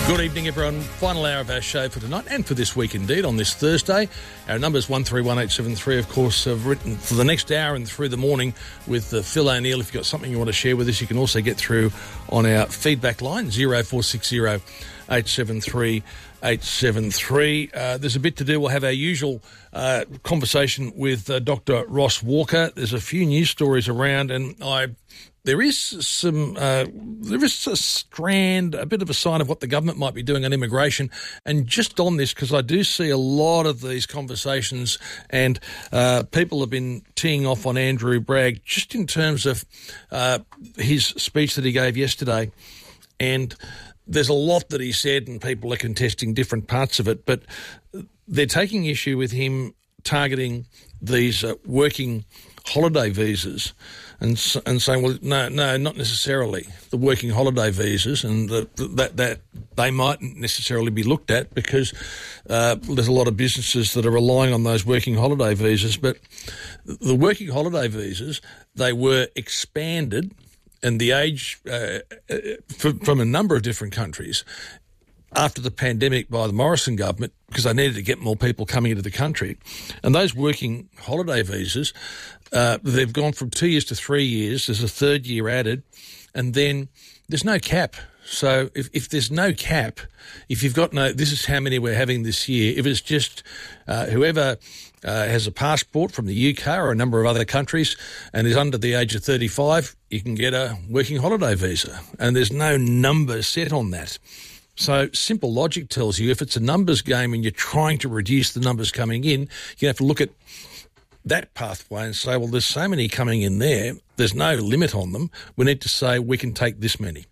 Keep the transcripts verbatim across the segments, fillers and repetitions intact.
Good evening, everyone. Final hour of our show for tonight and for this week indeed on this Thursday. Our number's one three one eight seven three, of course, have written for the next hour and through the morning with uh, Phil O'Neill. If you've got something you want to share with us, you can also get through on our feedback line, zero four six zero eight seven three eight seven three. Uh, there's a bit to do. We'll have our usual uh, conversation with uh, Doctor Ross Walker. There's a few news stories around, and I... There is some, uh, there is a strand, a bit of a sign of what the government might be doing on immigration. And just on this, because I do see a lot of these conversations and uh, people have been teeing off on Andrew Bragg just in terms of uh, his speech that he gave yesterday. And there's a lot that he said and people are contesting different parts of it, but they're taking issue with him targeting these uh, working holiday visas and and saying, well, no, no, not necessarily the working holiday visas, and the, that that they mightn't necessarily be looked at because uh, there's a lot of businesses that are relying on those working holiday visas. But the working holiday visas, they were expanded, and the age uh, from a number of different countries after the pandemic by the Morrison government, because they needed to get more people coming into the country. And those working holiday visas, uh, they've gone from two years to three years. There's a third year added, and then there's no cap. So if, if there's no cap, if you've got no, this is how many we're having this year. If it's just uh, whoever uh, has a passport from the U K or a number of other countries and is under the age of thirty-five, you can get a working holiday visa. And there's no number set on that. So simple logic tells you if it's a numbers game and you're trying to reduce the numbers coming in, you have to look at that pathway and say, well, there's so many coming in there, there's no limit on them. We need to say we can take this many.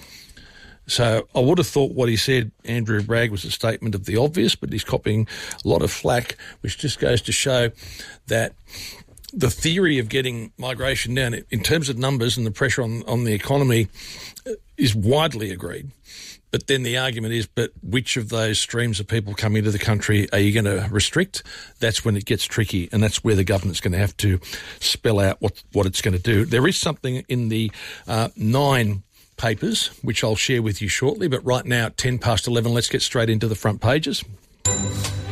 So I would have thought what he said, Andrew Bragg, was a statement of the obvious, but he's copying a lot of flack, which just goes to show that the theory of getting migration down in terms of numbers and the pressure on, on the economy is widely agreed. But then the argument is, but which of those streams of people coming into the country are you going to restrict? That's when it gets tricky, and that's where the government's going to have to spell out what, what it's going to do. There is something in the uh, nine papers, which I'll share with you shortly, but right now at ten past eleven, let's get straight into the front pages.